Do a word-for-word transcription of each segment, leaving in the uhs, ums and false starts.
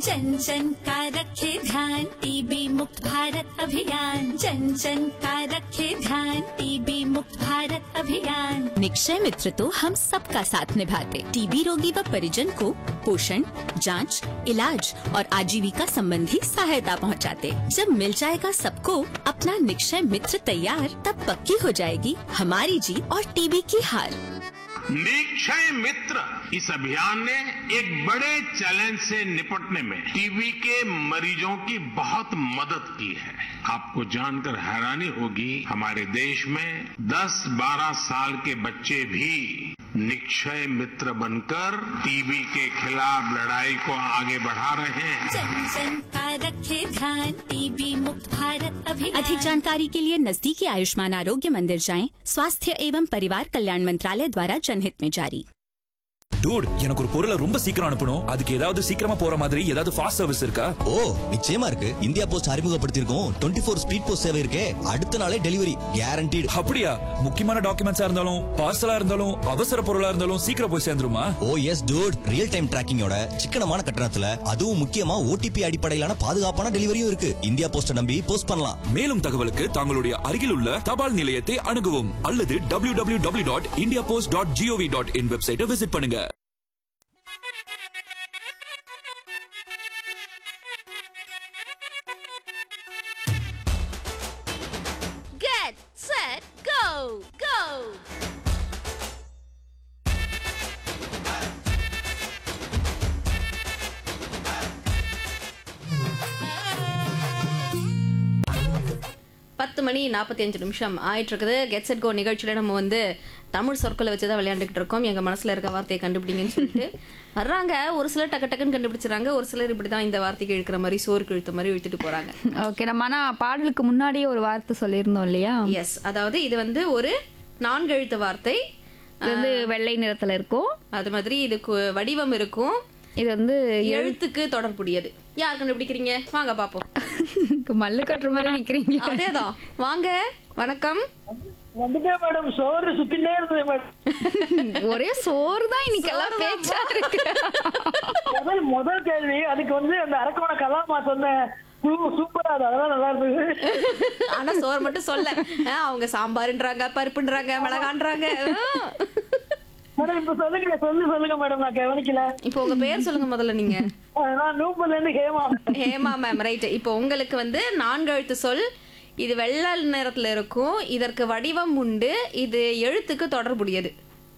जन जन का रखे ध्यान, टीबी मुक्त भारत अभियान, जन जन का रखे ध्यान, टीबी मुक्त भारत अभियान। निक्षय मित्र तो हम सबका साथ निभाते, टीबी रोगी व परिजन को पोषण, जांच, इलाज और आजीविका संबंधी सहायता पहुंचाते। जब मिल जाएगा सबको अपना निक्षय मित्र तैयार, तब पक्की हो जाएगी हमारी जीत और टीबी की हार। निक्षय मित्र इस अभियान ने एक बड़े चैलेंज से निपटने में टीबी के मरीजों की बहुत मदद की है। आपको जानकर हैरानी होगी, हमारे देश में दस बारह साल के बच्चे भी निक्षय मित्र बनकर टीबी के खिलाफ लड़ाई को आगे बढ़ा रहे हैं। जन जन का रखे ध्यान, टीबी मुक्त भारत अभियान। अधिक जानकारी के लिए नजदीकी आयुष्मान आरोग्य मंदिर जाएं। स्वास्थ्य एवं परिवार कल्याण मंत्रालय द्वारा जनहित में जारी। டூட், எனக்கு ஒரு பொருளை ரொம்ப சீக்கிரம் அனுப்பணும். அதுக்கு ஏதாவது சீக்கிரமா போற மாதிரி ஏதாவது ஃபாஸ்ட் சர்வீஸ் இருக்கா? ஓ, நிச்சயமா இருக்கு. India post அறிமுகப்படுத்தியிருக்கோம் twenty four speed post சேவை இருக்கே. அடுத்த நாளே டெலிவரி கேரண்டீடு. அப்படியா? முக்கியமான டாக்குமெண்ட்ஸா இருந்தாலும் பார்சலா இருந்தாலும் அவசர பொருளா இருந்தாலும் சீக்கிரம் போய் சேர்ந்துருமா? ஓ எஸ் டூட், ரியல் டைம் டிராக்கிங்கோட சிக்கனமான கட்டணத்துல அதுவும் முக்கியமா ஓடிபி அடிப்படையிலான பாதுகாப்பான டெலிவரியும் இருக்கு. இந்தியா போஸ்ட நம்பி போஸ்ட் பண்ணலாம். மேலும் தகவலுக்கு தங்களுடைய அருகில் உள்ள தபால் நிலையத்தை அணுகவும் அல்லது W W W dot India post dot gov dot in வெப்சைட்டை விசிட் பண்ணுங்க. Get set go go. பத்து மணி நாற்பத்தி அஞ்சு நிமிஷம் ஆயிட்டு இருக்குது. கெட் செட் கோ நிகழ்ச்சியில நம்ம வந்து தமிழ் சொற்களை வச்சுதான் விளையாண்டுகிட்டு இருக்கோம். எங்க மனசுல இருக்க வார்த்தையை கண்டுபிடிங்கன்னு சொல்லிட்டு வர்றாங்க. ஒரு சிலர் டக்கு டக்குன்னு கண்டுபிடிச்சிடறாங்க, ஒரு சிலர் இப்படிதான் இந்த வார்த்தைக்கு இழுக்கிற மாதிரி சோறு இழுத்த மாதிரி இழுத்துட்டு போறாங்க. ஓகே, நம்ம ஆனா பாடலுக்கு முன்னாடியே ஒரு வார்த்தை சொல்லியிருந்தோம் இல்லையா? எஸ், அதாவது இது வந்து ஒரு நான்கு எழுத்து வார்த்தை. இது வந்து வெள்ளை நிறத்துல இருக்கும். அது மாதிரி இதுக்கு வடிவம் இருக்கும். இது வந்து எழுத்துக்கு தொடர்புடையது. யார் கண்டுபிடிக்கிறீங்க? வாங்க பாப்போம். மல்லு கட்டுற மாதிரி நிக்கிறீங்க. அதேதான், வாங்க. வணக்கம். மேடம், சோறு சுத்தினே இருந்தது மேடம். ஒரே சோறு தான் இன்னைக்கு எல்லாம் பேச்சா இருக்கு. முதல் முதல் கேள்வி அதுக்கு வந்து அந்த அரக்கோண கலாமா சொன்ன சூப்பரா, அதெல்லாம் நல்லா இருந்தது. ஆனா சோறு மட்டும் சொல்ல, அவங்க சாம்பார்ன்றாங்க, பருப்புன்றாங்க, மிளகான்றாங்க. மேடம் இப்ப சொல்லுங்க, சொல்லு சொல்லுங்க மேடம், நான் கவனிக்கல. இப்போ உங்க பேர் சொல்லுங்க முதல்ல. நீங்க? நான் நூம்பல்ல இருந்து ஹேமா. Hema ma'am, right. இப்போ உங்களுக்கு வந்து நான்கு எழுத்து சொல். இது வெள்ளை நிறத்துல இருக்கும். இதற்கு வடிவம் உண்டு. இது எழுத்துக்கு தொடர்புடையது.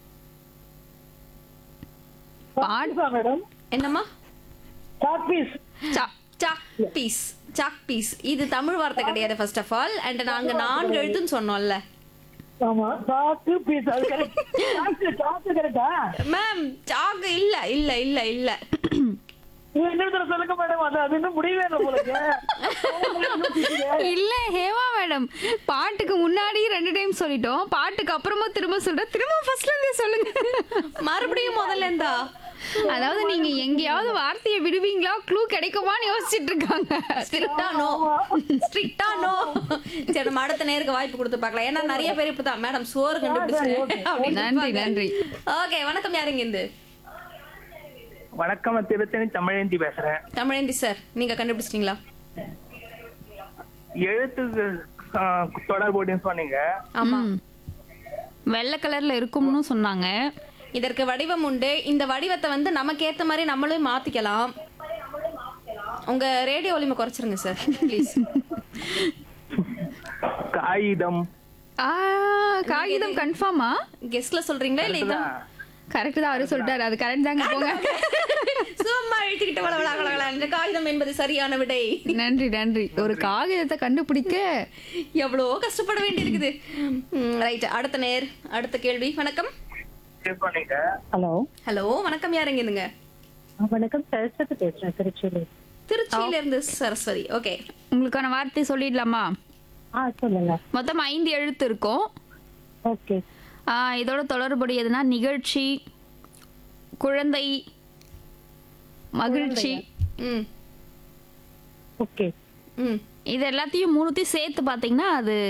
மேடம் என்னம்மா? Chalk piece. Chalk piece. Chalk piece இது தமிழ் வார்த்தை கிடையாது ஃபர்ஸ்ட் ஆஃப் ஆல். அண்ட் நாங்க நான்கு எழுத்துன்னு சொன்னோம்ல. ஆமா, சாக்கு பீஸ். அது கரெக்ட். சாக்கு சாக்கு கரெக்ட்டா மேம்? சாக்கு இல்ல இல்ல இல்ல இல்ல. இன்னொரு சொல்லுங்க மேடம், அது அது இன்னும் முடியவே இல்லை போலக்கு. இல்ல ஹேமா மேடம், பாட்டுக்கு முன்னாடி ரெண்டு டைம் சொல்லிட்டோம், பாட்டுக்கு அப்புறமா திரும்ப சொல்றேன். திரும்ப ஃபர்ஸ்ட்ல இருந்தே சொல்லுங்க. மறுபடியும் முதல்ல இருந்தா? அதாவது நீங்க எங்கேயாவது வார்த்தையை விடுவீங்களா, க்ளூ கிடைக்குமான்னு யோசிச்சுட்டு இருக்காங்க. ஸ்ட்ரிக்ட்டா நோ, ஸ்ட்ரிக்ட்டா நோ. சரி, நம்ம அடுத்த நேருக்கு வாய்ப்பு கொடுத்து பார்க்கலாம். ஏன்னா நிறைய பேர் இப்பதான் மேடம் சோறு கண்டுபிடிச்சிட்டேன். நன்றி நன்றி. ஓகே, வணக்கம். யாருங்க இருந்து? வணக்கம், திருத்தணி தமிழேந்தி பேசுறேன். தமிழேந்தி சார், நீங்க கண்டுபிடிச்சிட்டீங்களா? எழுத்து தொடர்புன்னு சொன்னீங்க. ஆமா, வெள்ளை கலர்ல இருக்கும்னு சொன்னாங்க. இதற்கு வடிவம் உண்டு. இந்த வடிவத்தை வந்து நமக்கு ஏத்த மாதிரி நம்மளும் மாத்திக்கலாம். உங்க ரேடியோ ஒலிமை குறைச்சிருங்க சார் ப்ளீஸ். காகிதம். ஆ, காகிதம் கன்ஃபார்மா? கெஸ்ட்ல சொல்றீங்களா இல்ல இதான்? கரெக்ட் தான், அவரு சொல்லிட்டாரு. அது கரெக்ட் தாங்க, போங்க. சும்மா எழுதிக்கிட்டு வளவளா வளவளா. இந்த காகிதம் என்பது சரியான விடை. நன்றி நன்றி. ஒரு காகிதத்தை கண்டுபிடிக்க எவ்வளவோ கஷ்டப்பட வேண்டியிருக்குது. ரைட், அடுத்த நேர், அடுத்த கேள்வி. வணக்கம். ஹலோ ஹலோ, வணக்கம். யாருங்க இருந்துங்க? வணக்கம், சரஸ்வதி பேசுறேன், திருச்சியில. திருச்சியில இருந்து சரஸ்வதி. ஓகே, உங்களுக்கான வார்த்தை சொல்லிடலாமா? ஆ சொல்லுங்க. மொத்தம் ஐந்து எழுத்து இருக்கும். ஓகே. இதோட தொடர்புடையதுன்னா நிகழ்ச்சி, குழந்தை, மகிழ்ச்சி. ம் ஓகே. ம் இது எல்லாத்தையும் மூணுத்தையும் சேர்த்து பாத்தீங்கன்னா அது